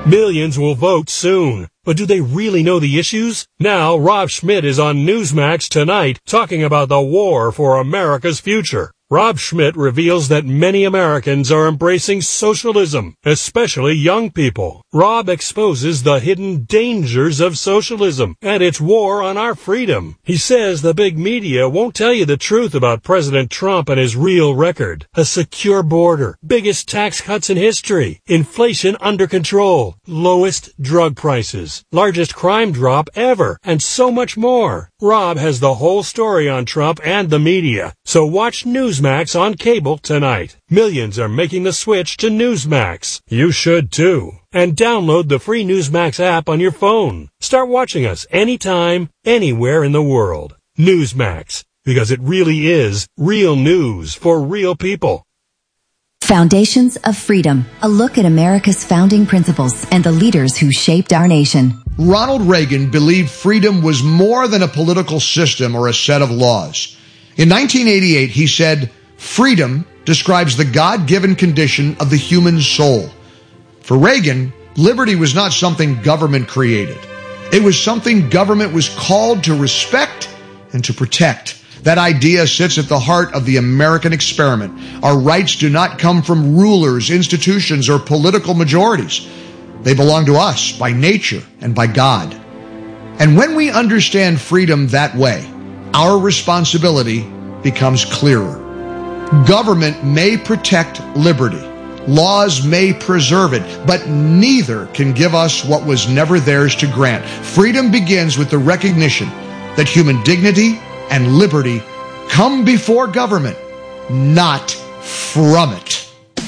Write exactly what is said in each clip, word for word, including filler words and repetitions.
Millions will vote soon. But do they really know the issues? Now, Rob Schmidt is on Newsmax tonight talking about the war for America's future. Rob Schmidt reveals that many Americans are embracing socialism, especially young people. Rob exposes the hidden dangers of socialism and its war on our freedom. He says the big media won't tell you the truth about President Trump and his real record. A secure border, biggest tax cuts in history, inflation under control, lowest drug prices, largest crime drop ever, and so much more. Rob has the whole story on Trump and the media, so watch Newsmax on cable tonight. Millions are making the switch to Newsmax. You should too. And download the free Newsmax app on your phone. Start watching us anytime, anywhere in the world. Newsmax, because it really is real news for real people. Foundations of Freedom, a look at America's founding principles and the leaders who shaped our nation. Ronald Reagan believed freedom was more than a political system or a set of laws. In nineteen eighty-eight, he said, "Freedom describes the God-given condition of the human soul." For Reagan, liberty was not something government created. It was something government was called to respect and to protect. That idea sits at the heart of the American experiment. Our rights do not come from rulers, institutions, or political majorities. They belong to us by nature and by God. And when we understand freedom that way, our responsibility becomes clearer. Government may protect liberty. Laws may preserve it, but neither can give us what was never theirs to grant. Freedom begins with the recognition that human dignity and liberty come before government, not from it.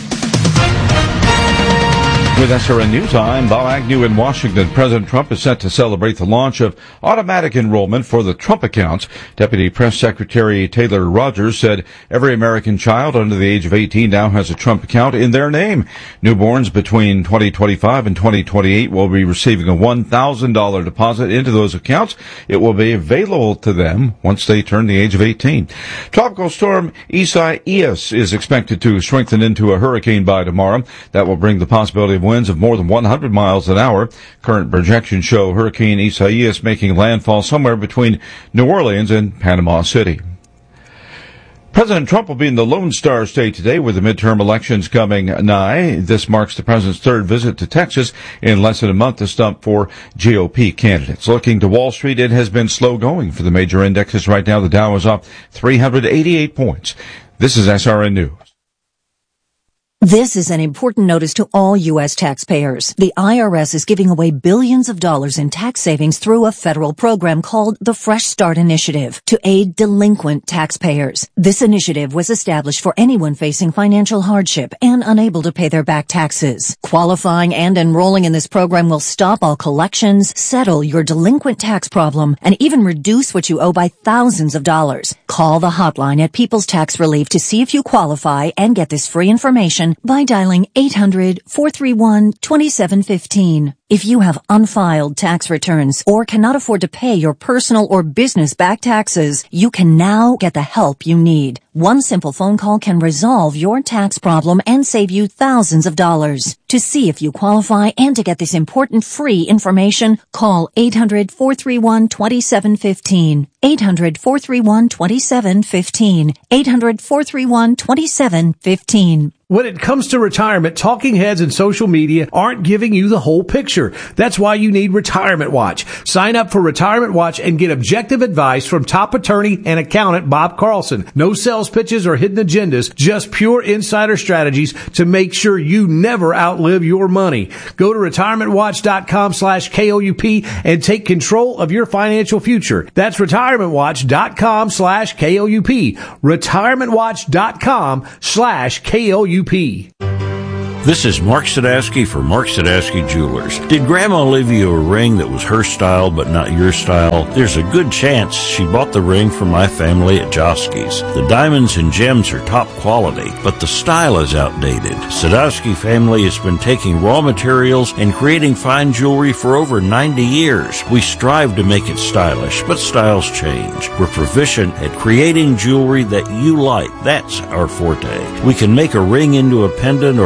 With S R N News, I'm Bob Agnew in Washington. President Trump is set to celebrate the launch of automatic enrollment for the Trump accounts. Deputy Press Secretary Taylor Rogers said every American child under the age of eighteen now has a Trump account in their name. Newborns between twenty twenty-five and twenty twenty-eight will be receiving a one thousand dollars deposit into those accounts. It will be available to them once they turn the age of eighteen. Tropical storm Isaias is expected to strengthen into a hurricane by tomorrow. That will bring the possibility of winds of more than one hundred miles an hour. Current projections show Hurricane Isaias making landfall somewhere between New Orleans and Panama City. President Trump will be in the Lone Star State today with the midterm elections coming nigh. This marks the president's third visit to Texas in less than a month to stump for G O P candidates. Looking to Wall Street, it has been slow going for the major indexes right now. The Dow is up three hundred eighty-eight points. This is S R N News. This is an important notice to all U S taxpayers. The I R S is giving away billions of dollars in tax savings through a federal program called the Fresh Start Initiative to aid delinquent taxpayers. This initiative was established for anyone facing financial hardship and unable to pay their back taxes. Qualifying and enrolling in this program will stop all collections, settle your delinquent tax problem, and even reduce what you owe by thousands of dollars. Call the hotline at People's Tax Relief to see if you qualify and get this free information by dialing eight hundred, four three one, two seven one five. If you have unfiled tax returns or cannot afford to pay your personal or business back taxes, you can now get the help you need. One simple phone call can resolve your tax problem and save you thousands of dollars. To see if you qualify and to get this important free information, call eight hundred, four three one, two seven one five. eight hundred, four three one, two seven one five. eight hundred, four three one, two seven one five. When it comes to retirement, talking heads and social media aren't giving you the whole picture. That's why you need Retirement Watch. Sign up for Retirement Watch and get objective advice from top attorney and accountant Bob Carlson. No sales pitches or hidden agendas, just pure insider strategies to make sure you never outlive your money. Go to retirement watch dot com slash K O U P and take control of your financial future. That's retirement watch dot com slash K O U P. retirement watch dot com slash K O U P. This is Mark Sadowski for Mark Sadowski Jewelers. Did Grandma leave you a ring that was her style but not your style? There's a good chance she bought the ring from my family at Josky's. The diamonds and gems are top quality, but the style is outdated. Sadowski family has been taking raw materials and creating fine jewelry for over ninety years. We strive to make it stylish, but styles change. We're proficient at creating jewelry that you like. That's our forte. We can make a ring into a pendant or a bracelet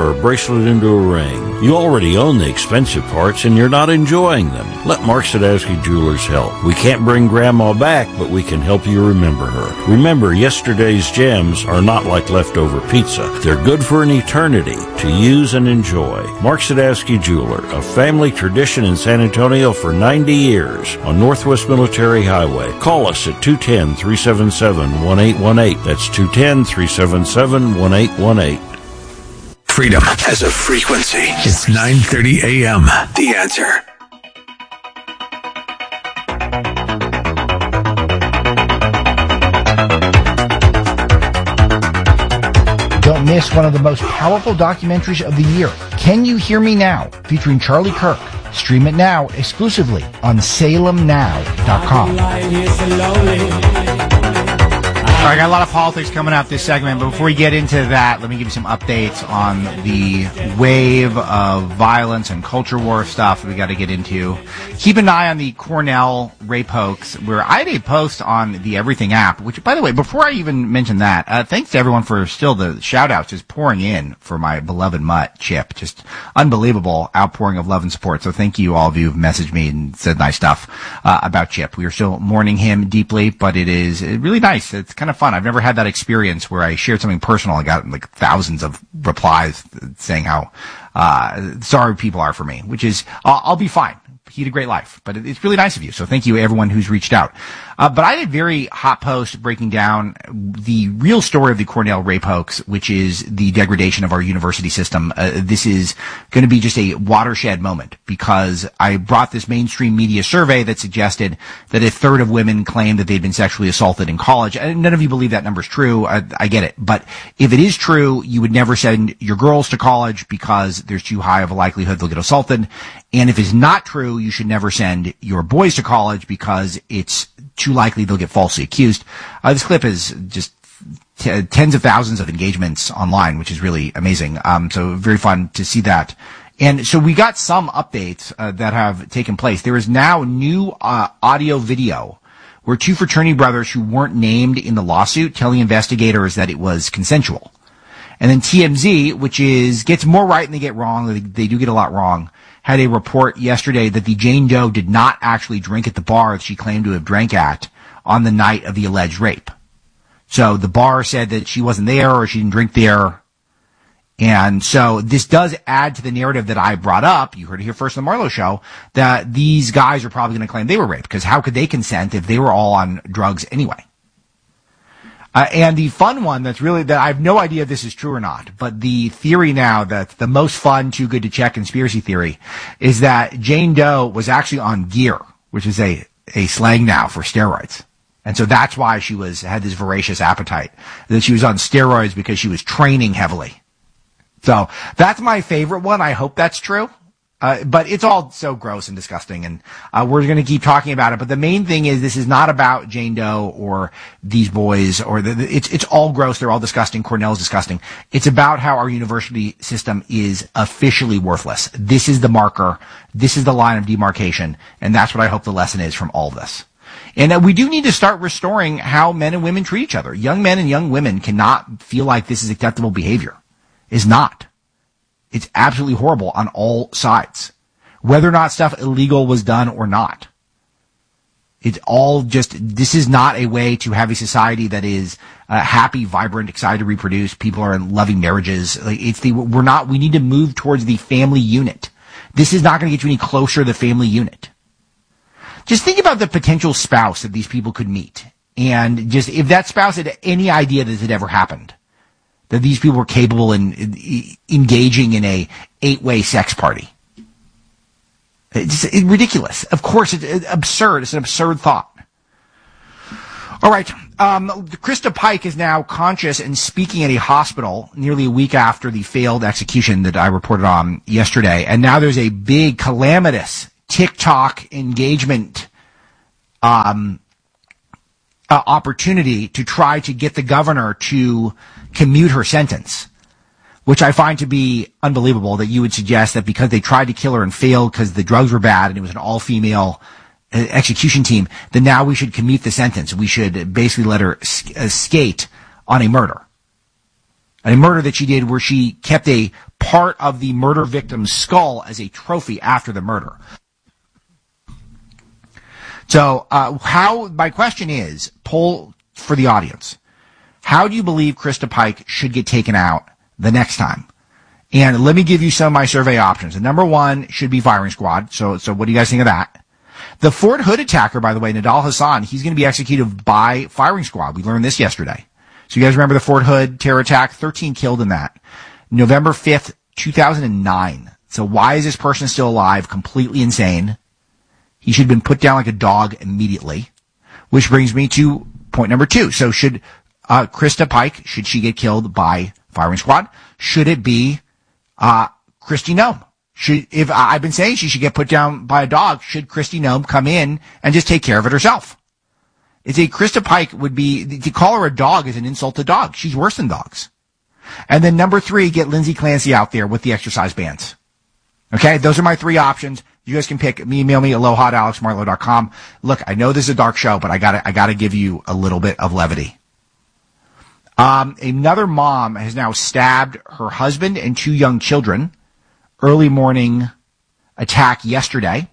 bracelet into a ring. You already own the expensive parts and you're not enjoying them. Let Mark Sadowski Jewelers help. We can't bring Grandma back, but we can help you remember her. Remember, yesterday's gems are not like leftover pizza. They're good for an eternity to use and enjoy. Mark Sadowski Jeweler, a family tradition in San Antonio for ninety years on Northwest Military Highway. Call us at two one zero, three seven seven, one eight one eight. That's two one zero, three seven seven, one eight one eight. Freedom has a frequency. It's nine thirty a.m. The Answer. Don't miss one of the most powerful documentaries of the year, Can You Hear Me Now, featuring Charlie Kirk. Stream it now exclusively on Salem Now dot com. All right, I got a lot of politics coming up this segment, but before we get into that, let me give you some updates on the wave of violence and culture war stuff that we got to get into. Keep an eye on the Cornell rape hoax, where I had a post on the Everything app, which, by the way, before I even mention that, uh, thanks to everyone for still the shout-outs just pouring in for my beloved mutt, Chip. Just unbelievable outpouring of love and support. So thank you, all of you who've messaged me and said nice stuff uh, about Chip. We are still mourning him deeply, but it is really nice. It's kind of fun. I've never had that experience where I shared something personal and got like thousands of replies saying how uh sorry people are for me, which is uh, I'll be fine. He had a great life, but it's really nice of you. So thank you, everyone who's reached out. Uh, but I had a very hot post breaking down the real story of the Cornell rape hoax, which is the degradation of our university system. Uh, this is going to be just a watershed moment because I brought this mainstream media survey that suggested that a third of women claim that they'd been sexually assaulted in college. And none of you believe that number's true. I, I get it. But if it is true, you would never send your girls to college because there's too high of a likelihood they'll get assaulted. And if it's not true, you should never send your boys to college because it's too likely they'll get falsely accused. Uh, this clip is just t- tens of thousands of engagements online, which is really amazing. Um, so very fun to see that. And so we got some updates uh, that have taken place. There is now new uh, audio video where two fraternity brothers who weren't named in the lawsuit telling investigators that it was consensual. And then T M Z, which is gets more right than they get wrong. They, they do get a lot wrong. Had a report yesterday that the Jane Doe did not actually drink at the bar that she claimed to have drank at on the night of the alleged rape. So the bar said that she wasn't there or she didn't drink there. And so this does add to the narrative that I brought up. You heard it here first on the Marlowe Show, that these guys are probably going to claim they were raped because how could they consent if they were all on drugs anyway? Uh, and the fun one that's really, that I have no idea if this is true or not, but the theory now that the most fun, too good to check conspiracy theory is that Jane Doe was actually on gear, which is a, a slang now for steroids. And so that's why she was, had this voracious appetite, that she was on steroids because she was training heavily. So that's my favorite one. I hope that's true. Uh, but it's all so gross and disgusting, and uh, we're going to keep talking about it. But the main thing is this is not about Jane Doe or these boys, or the, the, it's it's all gross. They're all disgusting. Cornell's disgusting. It's about how our university system is officially worthless. This is the marker. This is the line of demarcation, and that's what I hope the lesson is from all of this. And uh, we do need to start restoring how men and women treat each other. Young men and young women cannot feel like this is acceptable behavior. It's not. It's absolutely horrible on all sides, whether or not stuff illegal was done or not. It's all just, this is not a way to have a society that is uh, happy, vibrant, excited to reproduce. People are in loving marriages. Like, it's the, we're not, we need to move towards the family unit. This is not going to get you any closer to the family unit. Just think about the potential spouse that these people could meet. And just, if that spouse had any idea that it ever happened, that these people were capable in, in engaging in a eight-way sex party. It's, it's ridiculous. Of course, it's, it's absurd. It's an absurd thought. All right. Um, Krista Pike is now conscious and speaking at a hospital nearly a week after the failed execution that I reported on yesterday. And now there's a big, calamitous TikTok engagement um, uh, opportunity to try to get the governor to commute her sentence, which I find to be unbelievable that you would suggest that because they tried to kill her and failed because the drugs were bad and it was an all-female uh, execution team, then now we should commute the sentence. We should basically let her sk- uh, skate on a murder. A murder that she did where she kept a part of the murder victim's skull as a trophy after the murder. So, uh, how, my question is, poll for the audience. How do you believe Krista Pike should get taken out the next time? And let me give you some of my survey options. The number one should be firing squad. So, so what do you guys think of that? The Fort Hood attacker, by the way, Nidal Hassan, he's going to be executed by firing squad. We learned this yesterday. So you guys remember the Fort Hood terror attack? thirteen killed in that. November fifth, two thousand nine. So why is this person still alive? Completely insane. He should have been put down like a dog immediately. Which brings me to point number two. So should uh Krista Pike, should she get killed by firing squad? Should it be uh Kristi Noem? Should, if I've been saying she should get put down by a dog, should Kristi Noem come in and just take care of it herself? It's a Krista Pike would be, to call her a dog is an insult to dogs. She's worse than dogs. And then number three, get Lindsay Clancy out there with the exercise bands. Okay, those are my three options. You guys can pick. Me, email me, aloha at alex marlowe dot com. Look, I know this is a dark show, but I gotta, I gotta give you a little bit of levity. Um, another mom has now stabbed her husband and two young children. Early morning attack yesterday.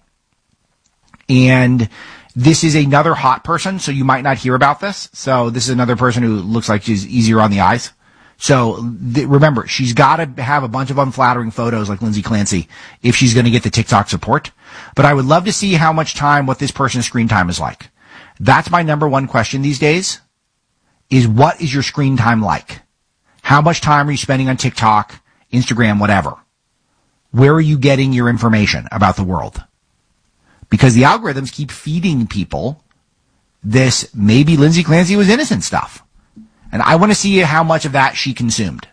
And this is another hot person, so you might not hear about this. So this is another person who looks like she's easier on the eyes. So th- remember, she's got to have a bunch of unflattering photos like Lindsay Clancy if she's going to get the TikTok support. But I would love to see how much time, what this person's screen time is like. That's my number one question these days, is what is your screen time like? How much time are you spending on TikTok, Instagram, whatever? Where are you getting your information about the world? Because the algorithms keep feeding people this maybe Lindsay Clancy was innocent stuff. And I want to see how much of that she consumed.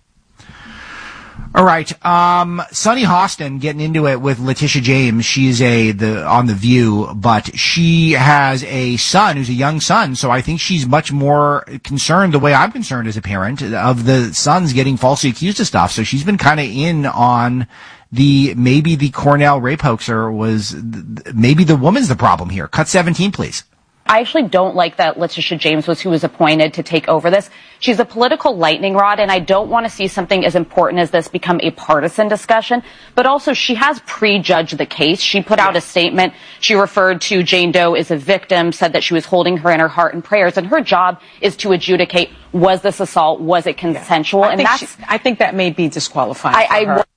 All right. Um, Sunny Hostin getting into it with Letitia James. She's a, the, on The View, but she has a son who's a young son. So I think she's much more concerned the way I'm concerned as a parent of the sons getting falsely accused of stuff. So she's been kind of in on the, maybe the Cornell rape hoaxer was, maybe the woman's the problem here. Cut seventeen, please. I actually don't like that Letitia James was who was appointed to take over this. She's a political lightning rod, and I don't want to see something as important as this become a partisan discussion. But also, she has prejudged the case. She put out a statement. She referred to Jane Doe as a victim, said that she was holding her in her heart and prayers, and her job is to adjudicate, was this assault, was it consensual? I and think that's, she, I think that may be disqualifying I, for I, her.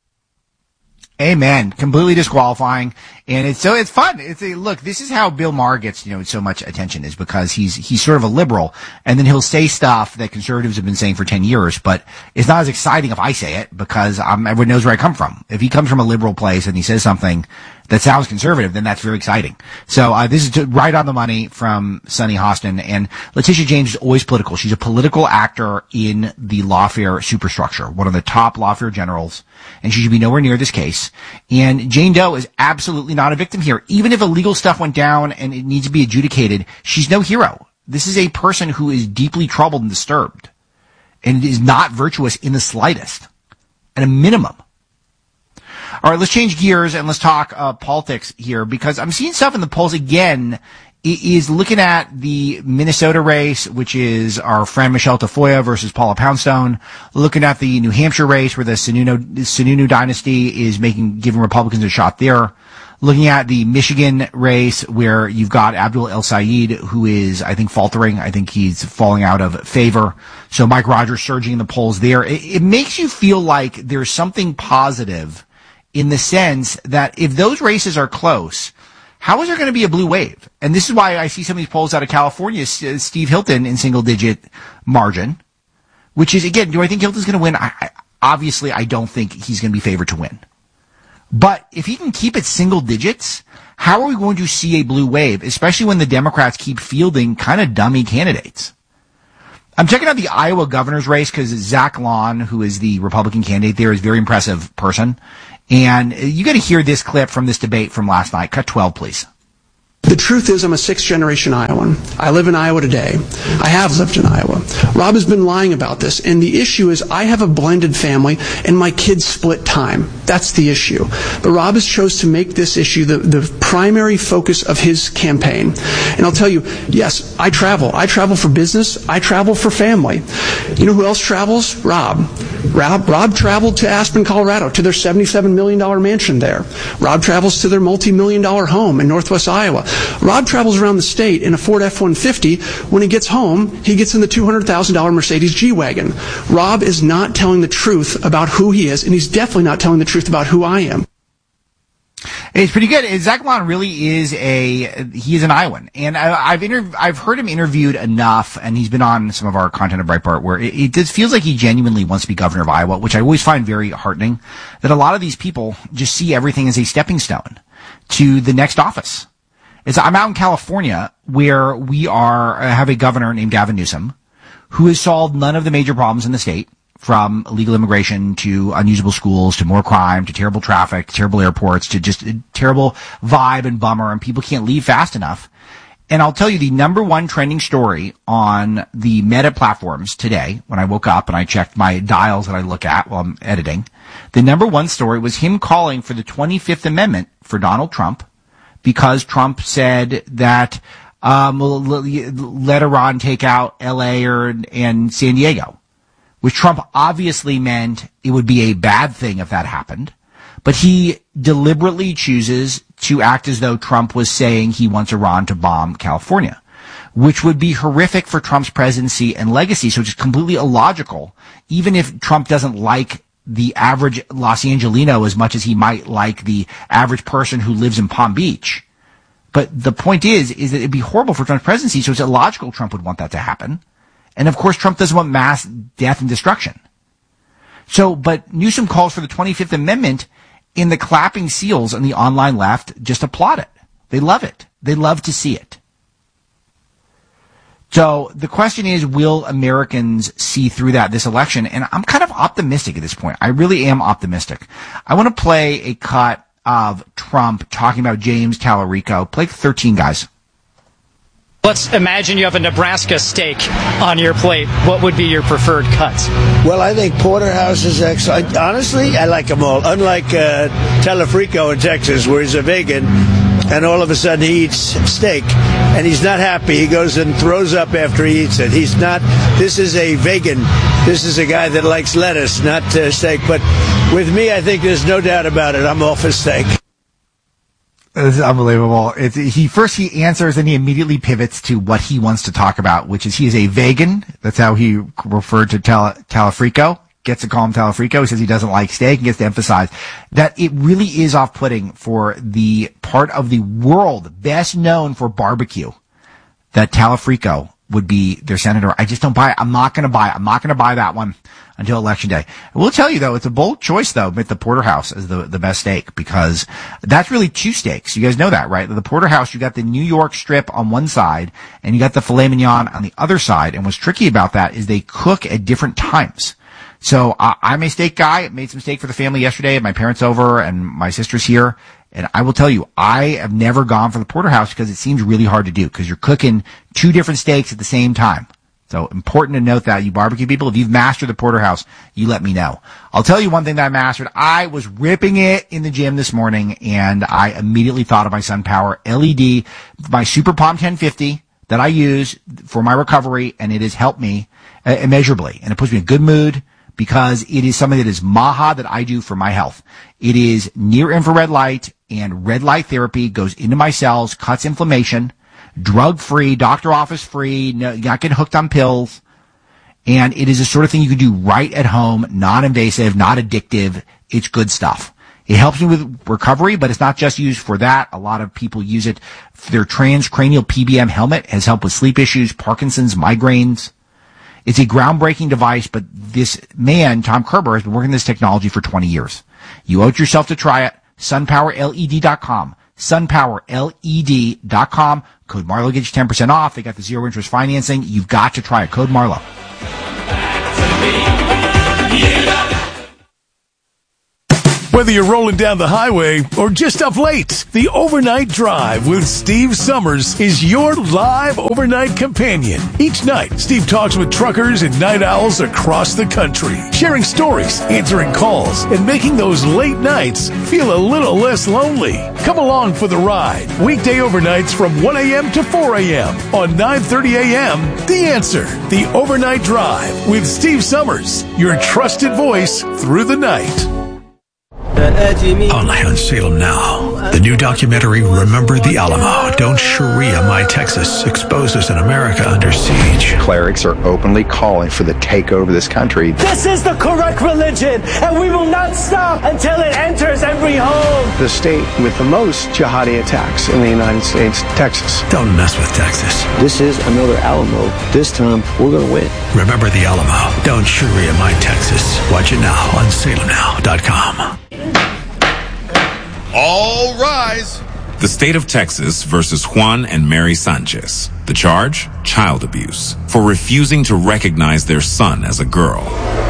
Amen. Completely disqualifying. And it's so, it's fun. It's a, look, this is how Bill Maher gets, you know, so much attention, is because he's, he's sort of a liberal, and then he'll say stuff that conservatives have been saying for ten years, but it's not as exciting if I say it, because um, everyone knows where I come from. If he comes from a liberal place and he says something that sounds conservative, then that's very exciting. So, uh, this is to, right on the money from Sunny Hostin. And Letitia James is always political. She's a political actor in the lawfare superstructure, one of the top lawfare generals, and she should be nowhere near this case. And Jane Doe is absolutely not a victim here. Even if illegal stuff went down and it needs to be adjudicated, she's no hero. This is a person who is deeply troubled and disturbed, and is not virtuous in the slightest, at a minimum. All right, let's change gears and let's talk uh, politics here, because I'm seeing stuff in the polls again. It is looking at the Minnesota race, which is our friend Michelle Tafoya versus Paula Poundstone. Looking at the New Hampshire race, where the Sununu, Sununu dynasty is making, giving Republicans a shot there. Looking at the Michigan race, where you've got Abdul El Sayed, who is, I think, faltering. I think he's falling out of favor. So Mike Rogers surging in the polls there. It, it makes you feel like there's something positive, in the sense that if those races are close, how is there going to be a blue wave? And this is why I see some of these polls out of California, Steve Hilton in single digit margin, which is, again, do I think Hilton's going to win? I, I, obviously, I don't think he's going to be favored to win. But if he can keep it single digits, how are we going to see a blue wave, especially when the Democrats keep fielding kind of dummy candidates? I'm checking out the Iowa governor's race because Zach Lawn, who is the Republican candidate there, is a very impressive person. And you got to hear this clip from this debate from last night. Cut twelve, please. The truth is I'm a sixth-generation Iowan. I live in Iowa today. I have lived in Iowa. Rob has been lying about this, and the issue is I have a blended family, and my kids split time. That's the issue. But Rob has chose to make this issue the, the primary focus of his campaign. And I'll tell you, yes, I travel. I travel for business. I travel for family. You know who else travels? Rob. Rob, Rob traveled to Aspen, Colorado, to their seventy-seven million dollars mansion there. Rob travels to their multi-million dollar home in Northwest Iowa. Rob travels around the state in a Ford F one fifty. When he gets home, he gets in the two hundred thousand dollars Mercedes G-Wagon. Rob is not telling the truth about who he is, and he's definitely not telling the truth about who I am. It's pretty good. Zach Milano really is a, he is an Iowan. And I, I've interv- I've heard him interviewed enough, and he's been on some of our content at Breitbart, where it, it just feels like he genuinely wants to be governor of Iowa, which I always find very heartening, that a lot of these people just see everything as a stepping stone to the next office. It's, I'm out in California, where we are, have a governor named Gavin Newsom, who has solved none of the major problems in the state, from illegal immigration to unusable schools to more crime to terrible traffic, terrible airports to just a terrible vibe and bummer, and people can't leave fast enough. And I'll tell you, the number one trending story on the Meta platforms today, when I woke up and I checked my dials that I look at while I'm editing, the number one story was him calling for the twenty-fifth Amendment for Donald Trump, because Trump said that um, let Iran take out L A or and San Diego, which Trump obviously meant it would be a bad thing if that happened. But he deliberately chooses to act as though Trump was saying he wants Iran to bomb California, which would be horrific for Trump's presidency and legacy. So it's completely illogical, even if Trump doesn't like the average Los Angelino as much as he might like the average person who lives in Palm Beach. But the point is, is that it'd be horrible for Trump's presidency, so it's illogical Trump would want that to happen. And of course, Trump doesn't want mass death and destruction. So, but Newsom calls for the twenty-fifth Amendment, and the clapping seals on the online left just applaud it. They love it. They love to see it. So the question is, will Americans see through that this election? And I'm kind of optimistic at this point. I really am optimistic. I want to play a cut of Trump talking about James Tallarico. Play thirteen, guys. Let's imagine you have a Nebraska steak on your plate. What would be your preferred cuts? Well, I think Porterhouse is excellent. Honestly, I like them all. Unlike uh, Telefrico in Texas, where he's a vegan, and all of a sudden he eats steak, and he's not happy. He goes and throws up after he eats it. He's not. This is a vegan. This is a guy that likes lettuce, not uh, steak. But with me, I think there's no doubt about it. I'm all for steak. This is unbelievable. It's, he first he answers and he immediately pivots to what he wants to talk about, which is he is a vegan. That's how he referred to Tal- Talafrico. Gets to call him Talafrico. He says he doesn't like steak and gets to emphasize that it really is off-putting for the part of the world best known for barbecue that Talafrico would be their senator. I just don't buy it. I'm not going to buy it. I'm not going to buy that one until Election Day. I will tell you, though, it's a bold choice, though, with the Porterhouse as the, the best steak, because that's really two steaks. You guys know that, right? The Porterhouse, you got the New York strip on one side, and you got the filet mignon on the other side. And what's tricky about that is they cook at different times. So uh, I'm a steak guy. Made some steak for the family yesterday. My parents over, and my sister's here. And I will tell you, I have never gone for the Porterhouse because it seems really hard to do, because you're cooking two different steaks at the same time. So important to note that, you barbecue people, if you've mastered the Porterhouse, you let me know. I'll tell you one thing that I mastered. I was ripping it in the gym this morning, and I immediately thought of my SunPower L E D, my Super Palm ten fifty that I use for my recovery, and it has helped me uh, immeasurably. And it puts me in a good mood, because it is something that is MAHA that I do for my health. It is near infrared light and red light therapy, goes into my cells, cuts inflammation, drug-free, doctor office free, no, you're not getting hooked on pills. And it is the sort of thing you can do right at home, non-invasive, not addictive. It's good stuff. It helps me with recovery, but it's not just used for that. A lot of people use it for their transcranial P B M helmet. It has helped with sleep issues, Parkinson's, migraines. It's a groundbreaking device, but this man, Tom Kerber, has been working this technology for twenty years. You owe it yourself to try it. sun power L E D dot com. sun power L E D dot com. Code Marlowe gets you ten percent off. They got the zero interest financing. You've got to try it. Code Marlowe. Whether you're rolling down the highway or just up late, the Overnight Drive with Steve Summers is your live overnight companion. Each night, Steve talks with truckers and night owls across the country, sharing stories, answering calls, and making those late nights feel a little less lonely. Come along for the ride. Weekday overnights from one a.m. to four a.m. on nine thirty a.m. The Answer, the Overnight Drive with Steve Summers, your trusted voice through the night. Only on Salem Now. The new documentary, Remember the Alamo. Don't Sharia My Texas exposes an America under siege. Clerics are openly calling for the takeover of this country. This is the correct religion, and we will not stop until it enters every home. The state with the most jihadi attacks in the United States, Texas. Don't mess with Texas. This is another Alamo. This time, we're going to win. Remember the Alamo. Don't Sharia My Texas. Watch it now on salem now dot com. All rise. The state of Texas versus Juan and Mary Sanchez. The charge? Child abuse. For refusing to recognize their son as a girl.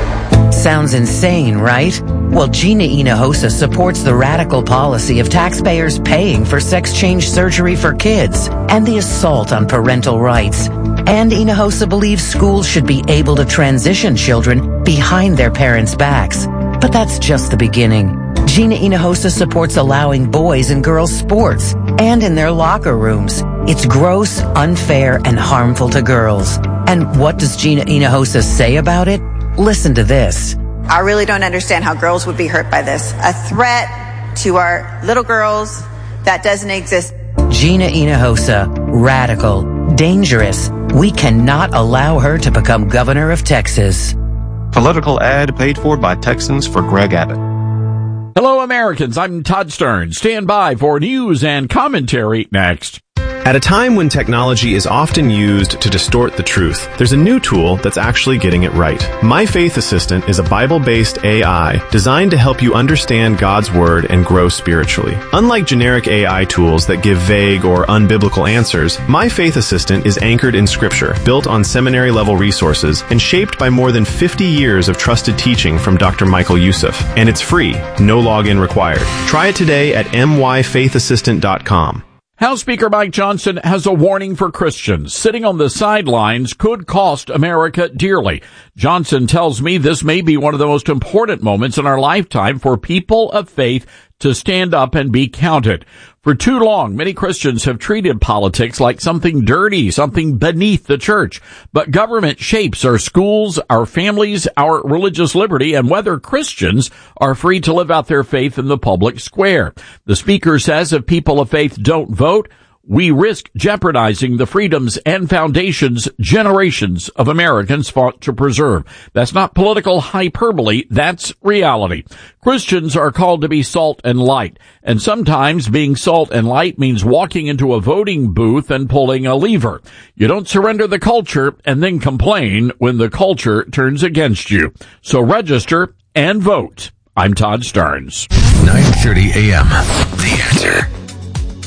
Sounds insane, right? Well, Gina Hinojosa supports the radical policy of taxpayers paying for sex change surgery for kids and the assault on parental rights. And Hinojosa believes schools should be able to transition children behind their parents' backs. But that's just the beginning. Gina Hinojosa supports allowing boys and girls sports and in their locker rooms. It's gross, unfair, and harmful to girls. And what does Gina Hinojosa say about it? Listen to this. I really don't understand how girls would be hurt by this. A threat to our little girls that doesn't exist. Gina Hinojosa, radical, dangerous. We cannot allow her to become governor of Texas. Political ad paid for by Texans for Greg Abbott. Hello, Americans. I'm Todd Stern. Stand by for news and commentary next. At a time when technology is often used to distort the truth, there's a new tool that's actually getting it right. My Faith Assistant is a Bible-based A I designed to help you understand God's Word and grow spiritually. Unlike generic A I tools that give vague or unbiblical answers, My Faith Assistant is anchored in Scripture, built on seminary-level resources, and shaped by more than fifty years of trusted teaching from Doctor Michael Youssef. And it's free, no login required. Try it today at m y faith assistant dot com. House Speaker Mike Johnson has a warning for Christians. Sitting on the sidelines could cost America dearly. Johnson tells me this may be one of the most important moments in our lifetime for people of faith to stand up and be counted. For too long, many Christians have treated politics like something dirty, something beneath the church. But government shapes our schools, our families, our religious liberty, and whether Christians are free to live out their faith in the public square. The speaker says if people of faith don't vote, we risk jeopardizing the freedoms and foundations generations of Americans fought to preserve. That's not political hyperbole, that's reality. Christians are called to be salt and light, and sometimes being salt and light means walking into a voting booth and pulling a lever. You don't surrender the culture and then complain when the culture turns against you. So register and vote. I'm Todd Starnes. nine thirty a.m.